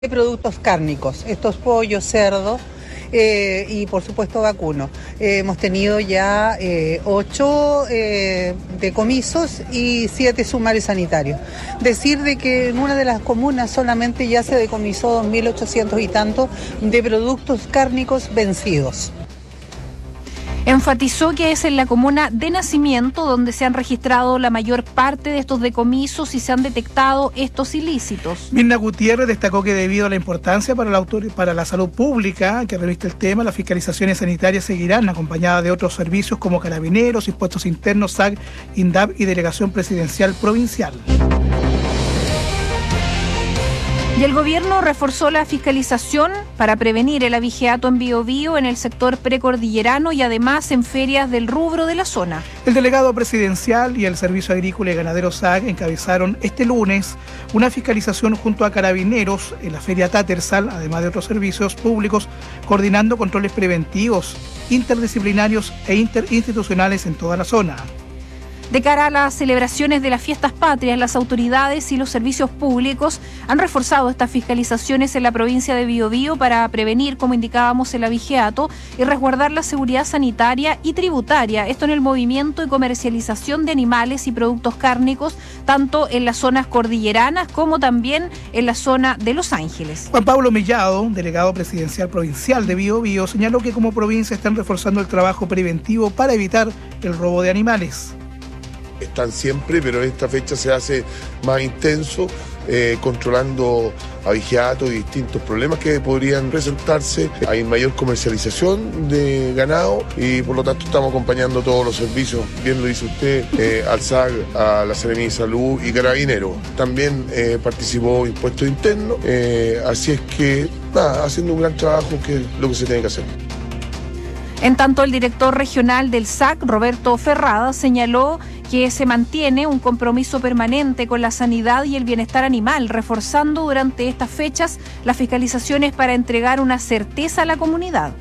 productos cárnicos, estos pollos, cerdo y por supuesto vacuno. Hemos tenido ya 8 decomisos y 7 sumarios sanitarios. Decir de que en una de las comunas solamente ya se decomisó 2.800 y tanto de productos cárnicos vencidos. Enfatizó que es en la comuna de Nacimiento donde se han registrado la mayor parte de estos decomisos y se han detectado estos ilícitos. Mirna Gutiérrez destacó que debido a la importancia para la salud pública que reviste el tema, las fiscalizaciones sanitarias seguirán acompañadas de otros servicios como Carabineros, Impuestos Internos, SAC, INDAP y Delegación Presidencial Provincial. Y el gobierno reforzó la fiscalización para prevenir el abigeato en Biobío en el sector precordillerano y además en ferias del rubro de la zona. El delegado presidencial y el Servicio Agrícola y Ganadero SAC encabezaron este lunes una fiscalización junto a Carabineros en la Feria Tattersall, además de otros servicios públicos, coordinando controles preventivos, interdisciplinarios e interinstitucionales en toda la zona. De cara a las celebraciones de las fiestas patrias, las autoridades y los servicios públicos han reforzado estas fiscalizaciones en la provincia de Biobío para prevenir, como indicábamos, el abigeato y resguardar la seguridad sanitaria y tributaria. Esto en el movimiento y comercialización de animales y productos cárnicos, tanto en las zonas cordilleranas como también en la zona de Los Ángeles. Juan Pablo Mellado, delegado presidencial provincial de Biobío, señaló que como provincia están reforzando el trabajo preventivo para evitar el robo de animales. Están siempre, pero esta fecha se hace más intenso, controlando abigeato y distintos problemas que podrían presentarse. Hay mayor comercialización de ganado y por lo tanto estamos acompañando todos los servicios, bien lo dice usted, al SAC, a la Seremía de Salud y Carabineros. También participó Impuestos Internos, así es que nada, haciendo un gran trabajo que es lo que se tiene que hacer. En tanto, el director regional del SAC, Roberto Ferrada, señaló que se mantiene un compromiso permanente con la sanidad y el bienestar animal, reforzando durante estas fechas las fiscalizaciones para entregar una certeza a la comunidad.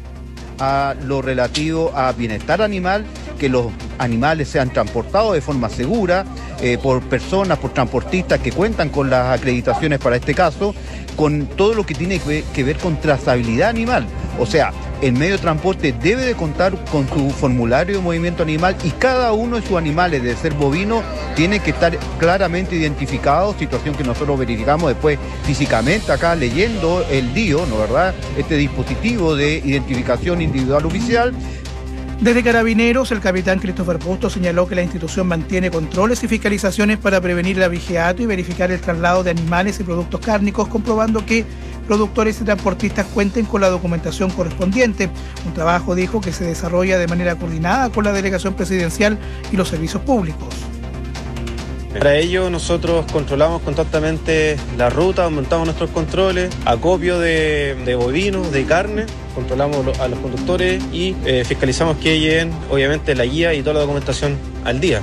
A lo relativo a bienestar animal, que los animales sean transportados de forma segura por personas, por transportistas que cuentan con las acreditaciones para este caso, con todo lo que tiene que ver con trazabilidad animal. O sea, el medio de transporte debe de contar con su formulario de movimiento animal y cada uno de sus animales, de ser bovino, tiene que estar claramente identificado, situación que nosotros verificamos después físicamente acá leyendo el DIO, ¿no verdad? Este dispositivo de identificación individual oficial. Desde Carabineros, el capitán Christopher Busto señaló que la institución mantiene controles y fiscalizaciones para prevenir el abigeato y verificar el traslado de animales y productos cárnicos, comprobando que productores y transportistas cuenten con la documentación correspondiente. Un trabajo, dijo, que se desarrolla de manera coordinada con la Delegación Presidencial y los servicios públicos. Para ello nosotros controlamos constantemente la ruta, montamos nuestros controles, acopio de bovinos, de carne, controlamos a los conductores y fiscalizamos que lleven obviamente la guía y toda la documentación al día.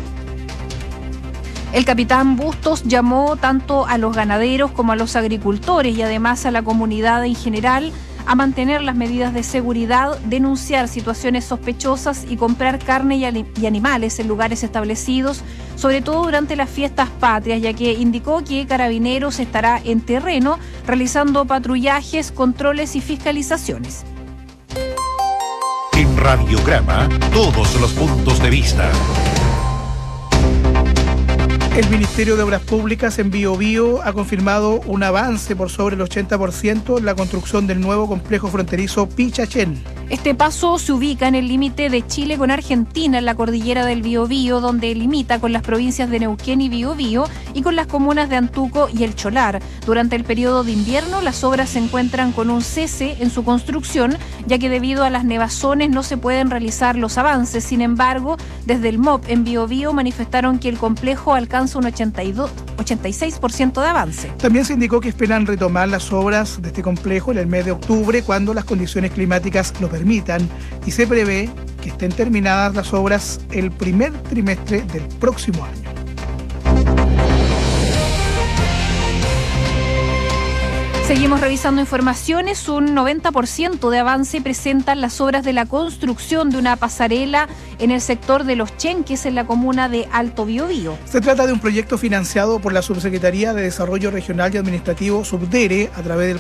El capitán Bustos llamó tanto a los ganaderos como a los agricultores y además a la comunidad en general a mantener las medidas de seguridad, denunciar situaciones sospechosas y comprar carne y animales en lugares establecidos, sobre todo durante las fiestas patrias, ya que indicó que Carabineros estará en terreno realizando patrullajes, controles y fiscalizaciones. En Radiograma, todos los puntos de vista. El Ministerio de Obras Públicas en Biobío ha confirmado un avance por sobre el 80% en la construcción del nuevo complejo fronterizo Pichachén. Este paso se ubica en el límite de Chile con Argentina, en la cordillera del Biobío, donde limita con las provincias de Neuquén y Biobío y con las comunas de Antuco y El Cholar. Durante el periodo de invierno, las obras se encuentran con un cese en su construcción, ya que debido a las nevazones no se pueden realizar los avances. Sin embargo, desde el MOP en Biobío manifestaron que el complejo alcanza un 86% de avance. También se indicó que esperan retomar las obras de este complejo en el mes de octubre, cuando las condiciones climáticas lo permitan, y se prevé que estén terminadas las obras el primer trimestre del próximo año. Seguimos revisando informaciones. Un 90% de avance presentan las obras de la construcción de una pasarela en el sector de Los Chenques, en la comuna de Alto Biobío. Se trata de un proyecto financiado por la Subsecretaría de Desarrollo Regional y Administrativo, Subdere, a través del